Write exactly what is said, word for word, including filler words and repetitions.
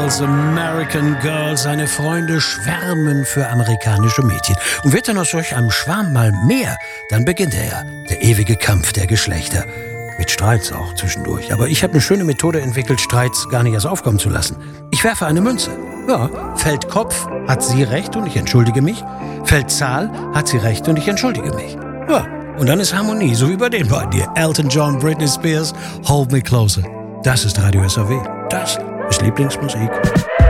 Als American Girl, seine Freunde schwärmen für amerikanische Mädchen. Und wird dann aus solch einem Schwarm mal mehr, dann beginnt er, der ewige Kampf der Geschlechter. Mit Streits auch zwischendurch. Aber ich habe eine schöne Methode entwickelt, Streits gar nicht erst aufkommen zu lassen. Ich werfe eine Münze. Ja, fällt Kopf, hat sie recht und ich entschuldige mich. Fällt Zahl, hat sie recht und ich entschuldige mich. Ja, und dann ist Harmonie, so wie bei den beiden hier. Elton John, Britney Spears, Hold Me Closer. Das ist Radio S R W. Das ist Lieblingsmusik.